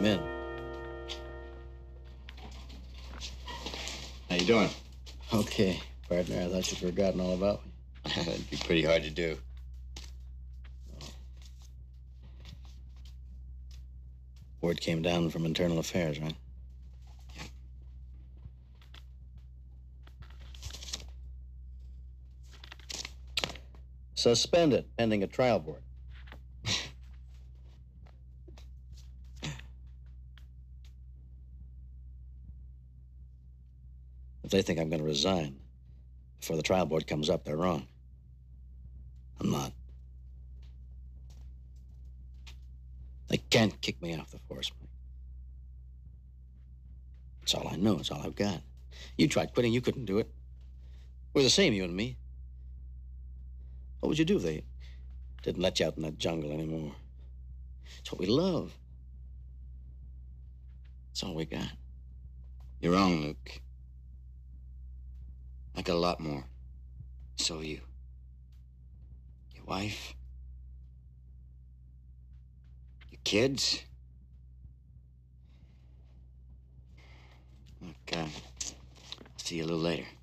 Come in. How you doing? Okay, partner. I thought you'd forgotten all about me. That'd be pretty hard to do. Word came down from Internal Affairs, right? Suspended, pending a trial board. If they think I'm going to resign before the trial board comes up, they're wrong. I'm not. They can't kick me off the force, Mike. It's all I know. It's all I've got. You tried quitting. You couldn't do it. We're the same, you and me. What would you do if they didn't let you out in that jungle anymore? It's what we love. It's all we got. You're wrong, Luke. I got a lot more. So you. Your wife. Your kids. Look, see you a little later.